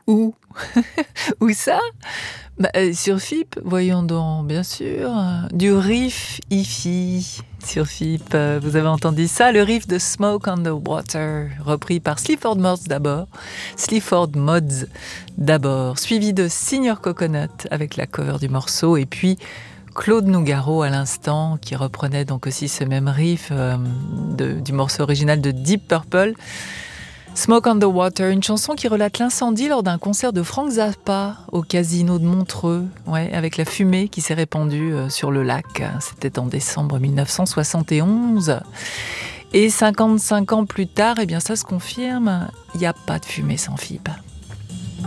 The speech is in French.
Où? Où ça? Sur FIP, voyons donc, bien sûr. Du riff hi-fi sur FIP. Vous avez entendu ça, le riff de Smoke on the Water, repris par Sleaford Mods d'abord, suivi de Senior Coconut avec la cover du morceau, et puis Claude Nougaro à l'instant, qui reprenait donc aussi ce même riff du morceau original de Deep Purple. Smoke on the Water, une chanson qui relate l'incendie lors d'un concert de Frank Zappa au casino de Montreux, avec la fumée qui s'est répandue sur le lac. C'était en décembre 1971. Et 55 ans plus tard, ça se confirme, il n'y a pas de fumée sans FIP.